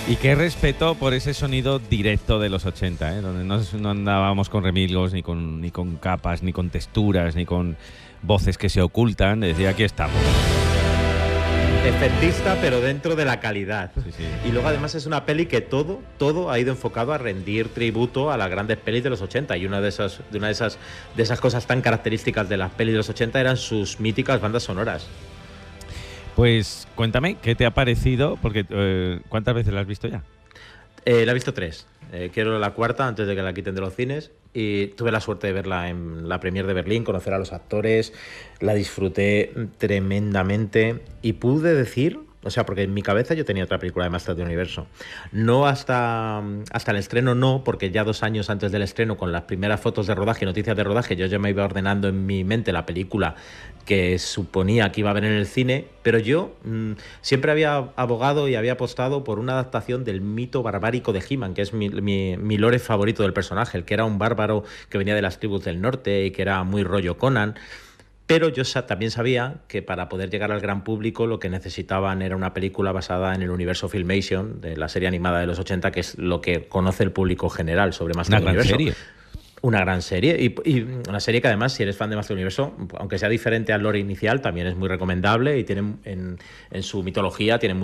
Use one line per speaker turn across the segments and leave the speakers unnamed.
Y qué respeto por ese sonido directo de los 80, ¿eh? Donde no andábamos con remilgos, ni con capas, ni con texturas, ni con voces que se ocultan. Decía, aquí estamos.
Efectista, pero dentro de la calidad.
Sí, sí.
Y luego además es una peli que todo ha ido enfocado a rendir tributo a las grandes pelis de los 80. Y una de esas cosas tan características de las pelis de los 80 eran sus míticas bandas sonoras.
Pues cuéntame, ¿qué te ha parecido? Porque ¿cuántas veces la has visto ya?
La he visto 3. Quiero la cuarta antes de que la quiten de los cines. Y tuve la suerte de verla en la premier de Berlín, conocer a los actores. La disfruté tremendamente. Y pude decir, o sea, porque en mi cabeza yo tenía otra película de Masters del Universo. No hasta el estreno, no, porque ya 2 años antes del estreno, con las primeras fotos de rodaje y noticias de rodaje, yo ya me iba ordenando en mi mente la película que suponía que iba a ver en el cine, pero yo siempre había abogado y había apostado por una adaptación del mito barbárico de He-Man, que es mi lore favorito del personaje, el que era un bárbaro que venía de las tribus del norte y que era muy rollo Conan. Pero yo también sabía que para poder llegar al gran público lo que necesitaban era una película basada en el universo Filmation, de la serie animada de los 80, que es lo que conoce el público general sobre Masters del Universo.
Serie.
Una gran serie y una serie que además, si eres fan de Master Universo, aunque sea diferente al lore inicial, también es muy recomendable y tienen en su mitología tienen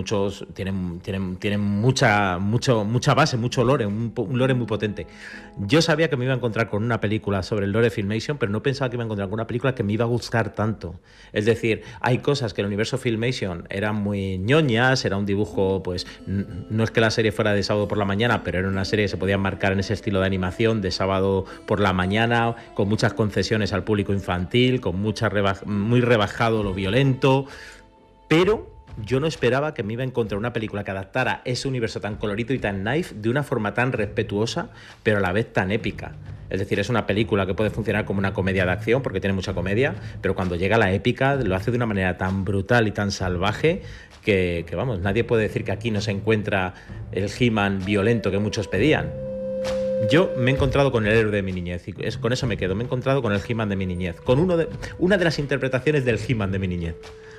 mucha base, mucho lore, un lore muy potente. Yo sabía que me iba a encontrar con una película sobre el lore de Filmation, pero no pensaba que me iba a encontrar con una película que me iba a gustar tanto. Es decir, hay cosas que el universo Filmation eran muy ñoñas, era un dibujo, pues no es que la serie fuera de sábado por la mañana, pero era una serie que se podía marcar en ese estilo de animación de sábado por la mañana, con muchas concesiones al público infantil, con muy rebajado lo violento, pero yo no esperaba que me iba a encontrar una película que adaptara ese universo tan colorido y tan naif de una forma tan respetuosa, pero a la vez tan épica. Es decir, es una película que puede funcionar como una comedia de acción, porque tiene mucha comedia, pero cuando llega a la épica lo hace de una manera tan brutal y tan salvaje que vamos, nadie puede decir que aquí no se encuentra el He-Man violento que muchos pedían. Yo me he encontrado con el héroe de mi niñez y con eso me quedo. Me he encontrado con el He-Man de mi niñez, con una de las interpretaciones del He-Man de mi niñez.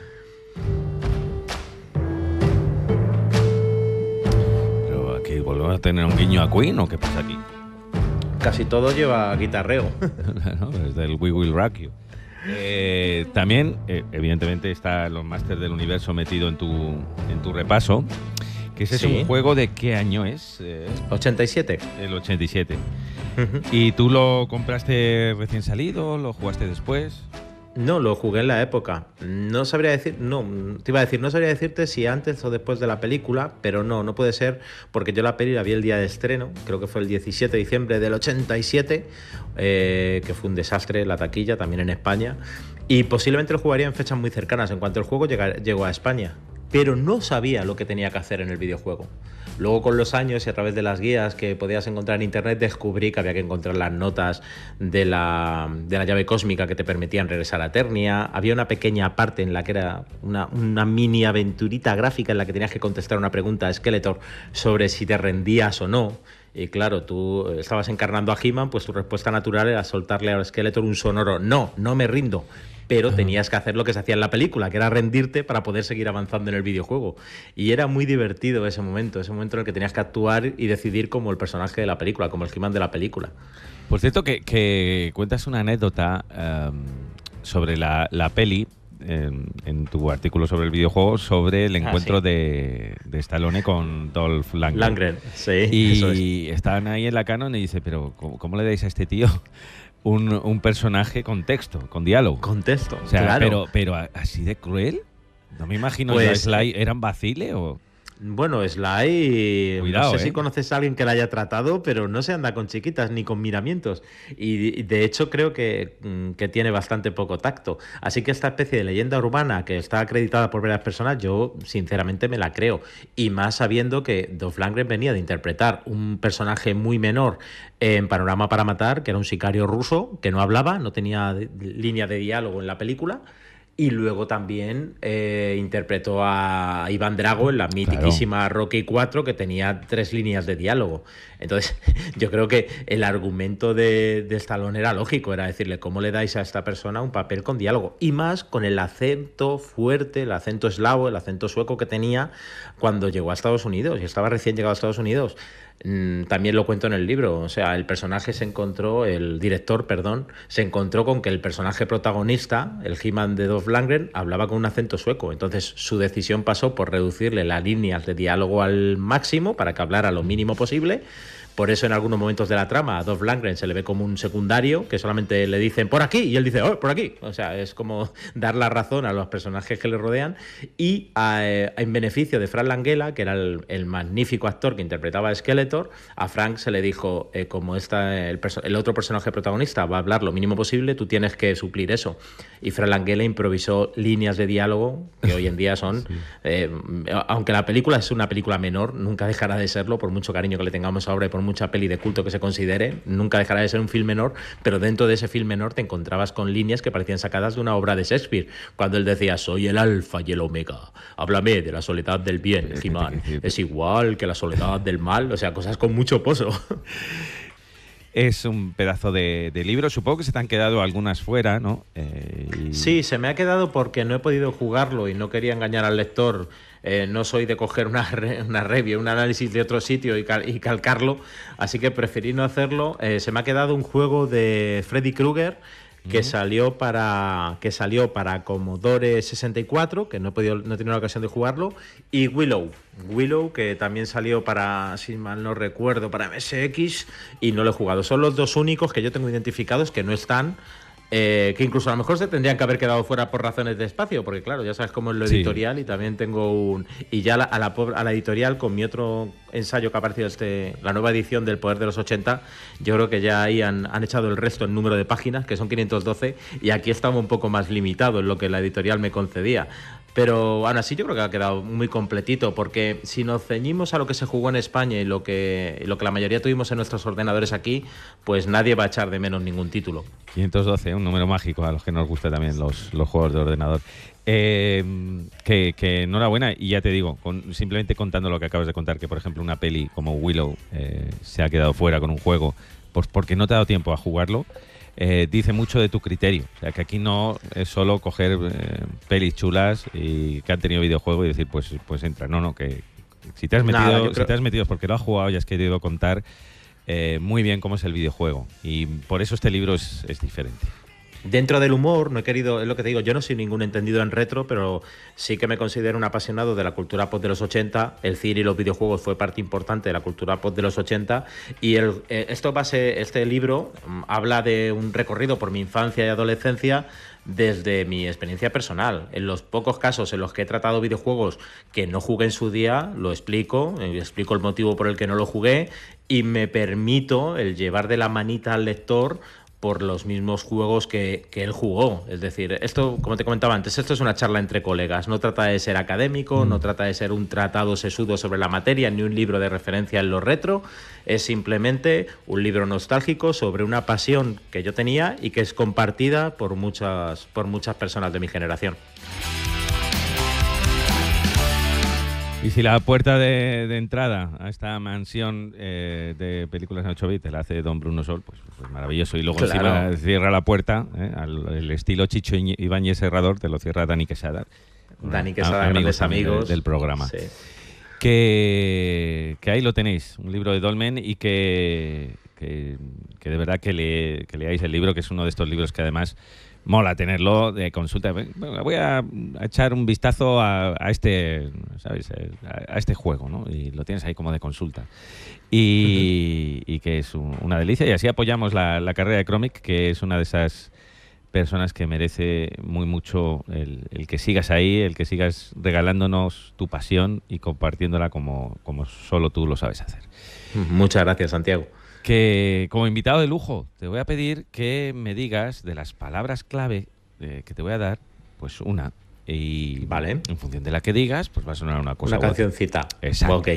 Pero aquí volvemos a tener un guiño a Queen, ¿o qué pasa aquí?
Casi todo lleva guitarreo.
No, desde el We Will Rock You. También, evidentemente, está los Masters del Universo metido en tu repaso. Que ese es un juego de ¿qué año es?
87.
El 87. ¿Y tú lo compraste recién salido? ¿Lo jugaste después?
No, lo jugué en la época. No sabría decirte si antes o después de la película, pero no puede ser, porque yo la peli la vi el día de estreno, creo que fue el 17 de diciembre del 87, que fue un desastre la taquilla, también en España, y posiblemente lo jugaría en fechas muy cercanas, en cuanto el juego llegó a España. Pero no sabía lo que tenía que hacer en el videojuego. Luego, con los años y a través de las guías que podías encontrar en internet, descubrí que había que encontrar las notas de la llave cósmica que te permitían regresar a Eternia. Había una pequeña parte en la que era una mini aventurita gráfica en la que tenías que contestar una pregunta a Skeletor sobre si te rendías o no. Y claro, tú estabas encarnando a He-Man, pues tu respuesta natural era soltarle a Skeletor un sonoro no me rindo. Pero tenías que hacer lo que se hacía en la película, que era rendirte para poder seguir avanzando en el videojuego. Y era muy divertido ese momento en el que tenías que actuar y decidir como el personaje de la película, como el He-Man de la película.
Por cierto, que cuentas una anécdota sobre la peli en tu artículo sobre el videojuego, sobre el encuentro de Stallone con Dolph Lundgren.
Sí,
y estaban ahí en la canon y dice, pero ¿cómo le dais a este tío un personaje con texto, con diálogo?
Con texto,
o sea,
claro.
pero así de cruel. No me imagino,
pues,
yo a Sly, ¿eran Basile o...?
Bueno, Sly,
cuidado,
no sé si conoces a alguien que la haya tratado, pero no se anda con chiquitas ni con miramientos. Y de hecho creo que tiene bastante poco tacto. Así que esta especie de leyenda urbana que está acreditada por varias personas, yo sinceramente me la creo. Y más sabiendo que Dolph Lundgren venía de interpretar un personaje muy menor en Panorama para Matar, que era un sicario ruso que no hablaba, no tenía línea de diálogo en la película, Y luego también interpretó a Iván Drago en la mitiquísima Rocky 4, que tenía 3 líneas de diálogo. Entonces, yo creo que el argumento de Stallone era lógico, era decirle, ¿cómo le dais a esta persona un papel con diálogo? Y más con el acento fuerte, el acento eslavo, el acento sueco que tenía cuando llegó a Estados Unidos, y estaba recién llegado a Estados Unidos. También lo cuento en el libro, o sea, el director, perdón, se encontró con que el personaje protagonista, el He-Man de Dolph Lundgren, hablaba con un acento sueco. Entonces su decisión pasó por reducirle las líneas de diálogo al máximo para que hablara lo mínimo posible. Por eso en algunos momentos de la trama a Dolph Lundgren se le ve como un secundario, que solamente le dicen por aquí y él dice, oh, por aquí. O sea, es como dar la razón a los personajes que le rodean. Y en beneficio de Frank Langella, que era el magnífico actor que interpretaba a Skeletor, a Frank se le dijo, como el otro personaje protagonista va a hablar lo mínimo posible, tú tienes que suplir eso. Y Frank Langella improvisó líneas de diálogo que hoy en día son... Sí. Aunque la película es una película menor, nunca dejará de serlo, por mucho cariño que le tengamos ahora y por mucha peli de culto que se considere, nunca dejará de ser un film menor, pero dentro de ese film menor te encontrabas con líneas que parecían sacadas de una obra de Shakespeare, cuando él decía, soy el alfa y el omega, háblame de la soledad del bien, He-Man, es igual que la soledad del mal, o sea, cosas con mucho pozo.
Es un pedazo de libro. Supongo que se te han quedado algunas fuera, ¿no?
Sí, se me ha quedado porque no he podido jugarlo y no quería engañar al lector. No soy de coger una review, un análisis de otro sitio y calcarlo, así que preferí no hacerlo. Se me ha quedado un juego de Freddy Krueger que salió para Commodore 64, que no he tenido la ocasión de jugarlo, y Willow, que también salió para, si mal no recuerdo, para MSX, y no lo he jugado. Son los dos únicos que yo tengo identificados que no están, que incluso a lo mejor se tendrían que haber quedado fuera por razones de espacio, porque claro, ya sabes cómo es lo editorial, y también tengo y ya a la editorial, con mi otro ensayo que ha aparecido, la nueva edición del Poder de los 80, yo creo que ya ahí han echado el resto en número de páginas, que son 512, y aquí estaba un poco más limitado en lo que la editorial me concedía. Pero aún así yo creo que ha quedado muy completito, porque si nos ceñimos a lo que se jugó en España y lo que la mayoría tuvimos en nuestros ordenadores aquí, pues nadie va a echar de menos ningún título.
512, un número mágico a los que nos gustan también los juegos de ordenador. Que enhorabuena, y ya te digo, simplemente contando lo que acabas de contar, que por ejemplo una peli como Willow se ha quedado fuera con un juego pues porque no te ha dado tiempo a jugarlo. Dice mucho de tu criterio, o sea que aquí no es solo coger pelis chulas y que han tenido videojuego y decir pues entra, no, que si te has metido porque lo has jugado y has querido contar muy bien cómo es el videojuego, y por eso este libro es diferente.
Dentro del humor, no he querido, es lo que te digo, yo no soy ningún entendido en retro, pero sí que me considero un apasionado de la cultura pop de los 80. El cine y los videojuegos fue parte importante de la cultura pop de los 80. Y este libro habla de un recorrido por mi infancia y adolescencia desde mi experiencia personal. En los pocos casos en los que he tratado videojuegos que no jugué en su día, lo explico el motivo por el que no lo jugué, y me permito el llevar de la manita al lector por los mismos juegos que él jugó. Es decir, esto, como te comentaba antes, esto es una charla entre colegas. No trata de ser académico, no trata de ser un tratado sesudo sobre la materia, ni un libro de referencia en lo retro. Es simplemente un libro nostálgico sobre una pasión que yo tenía y que es compartida por muchas personas de mi generación.
Y si la puerta de entrada a esta mansión de películas en 8 bits la hace don Bruno Sol, pues maravilloso. Y luego encima cierra la puerta, al estilo Chicho Ibáñez Serrador, te lo cierra Dani Quesada.
Dani Quesada, grandes amigos
del programa.
Sí.
Que ahí lo tenéis, un libro de Dolmen, y que de verdad que leáis el libro, que es uno de estos libros que además mola tenerlo de consulta. Bueno, voy a echar un vistazo a este, ¿sabes? A este juego, ¿no? Y lo tienes ahí como de consulta. Y que es una delicia. Y así apoyamos la carrera de Chromic, que es una de esas personas que merece muy mucho el que sigas ahí, el que sigas regalándonos tu pasión y compartiéndola como solo tú lo sabes hacer.
Muchas gracias, Santiago.
Que como invitado de lujo te voy a pedir que me digas de las palabras clave que te voy a dar, pues una. Y
vale.
En función de la que digas, pues va a sonar una cosa.
Una cancioncita.
Exacto.
Ok.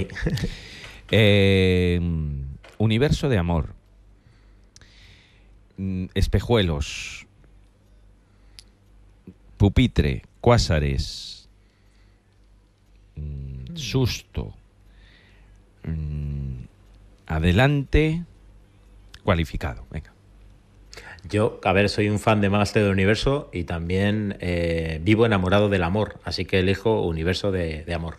Universo de amor. Espejuelos. pupitre, cuásares, susto, adelante, cualificado. Venga.
Yo, a ver, soy un fan de Master del Universo y también vivo enamorado del amor, así que elijo Universo de amor.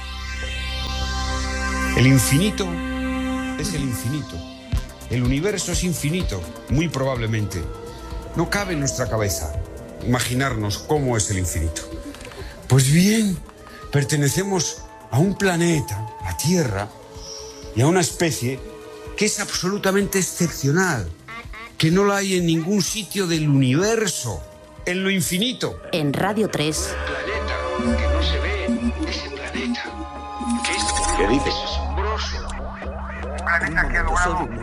El infinito es el infinito. El universo es infinito, muy probablemente. No cabe en nuestra cabeza imaginarnos cómo es el infinito. Pues bien, pertenecemos a un planeta, la Tierra, y a una especie que es absolutamente excepcional, que no la hay en ningún sitio del universo, en lo infinito.
En Radio 3.
Planeta que no se ve, ese planeta. ¿Qué dices? Es asombroso. Un planeta que ha logrado un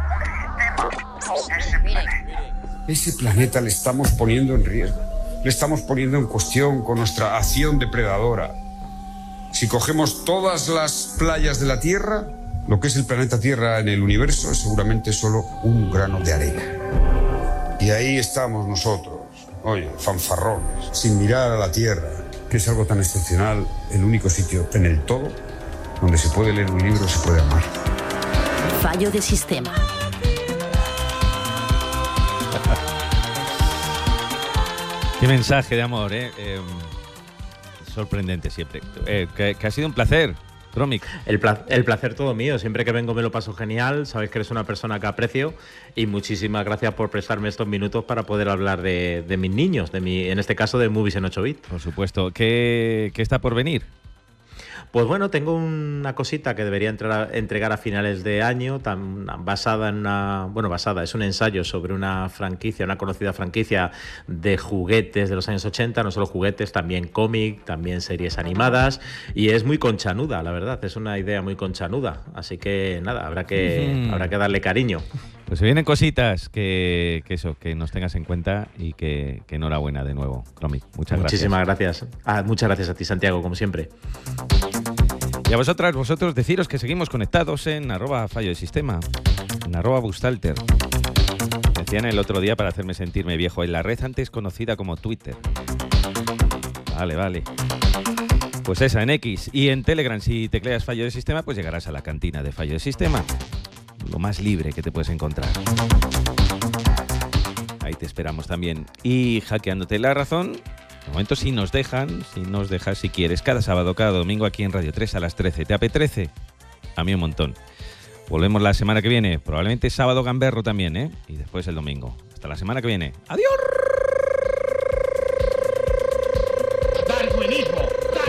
sistema. Ese planeta le estamos poniendo en riesgo, le estamos poniendo en cuestión con nuestra acción depredadora. Si cogemos todas las playas de la Tierra, lo que es el planeta Tierra en el universo es seguramente solo un grano de arena. Y ahí estamos nosotros, oye, fanfarrones, sin mirar a la Tierra, que es algo tan excepcional, el único sitio en el todo donde se puede leer un libro, se puede amar.
Fallo de sistema.
Qué mensaje de amor, sorprendente siempre. Que ha sido un placer, Cromic.
El placer todo mío. Siempre que vengo me lo paso genial. Sabéis que eres una persona que aprecio y muchísimas gracias por prestarme estos minutos para poder hablar de mis niños, en este caso de Movies en 8 bits.
Por supuesto. ¿Qué está por venir?
Pues bueno, tengo una cosita que debería entregar a finales de año, es un ensayo sobre una franquicia, una conocida franquicia de juguetes de los años 80, no solo juguetes, también cómic, también series animadas, y es muy conchanuda, la verdad, es una idea muy conchanuda, así que nada, habrá que darle cariño.
Pues se vienen cositas que nos tengas en cuenta y que enhorabuena de nuevo, Cromic.
Muchísimas gracias. Muchas gracias a ti, Santiago, como siempre.
Y a vosotros deciros que seguimos conectados en @fallo de sistema, en @bustalter. Decían el otro día para hacerme sentirme viejo, en la red antes conocida como Twitter. Vale. Pues esa, en X y en Telegram, si tecleas Fallo de Sistema, pues llegarás a la cantina de Fallo de Sistema. Lo más libre que te puedes encontrar. Ahí te esperamos también. Y hackeándote la razón, de momento si nos dejas si quieres, cada sábado, cada domingo aquí en Radio 3 a las 13. ¿Te apetece? A mí un montón. Volvemos la semana que viene, probablemente sábado gamberro también, y después el domingo. Hasta la semana que viene. ¡Adiós!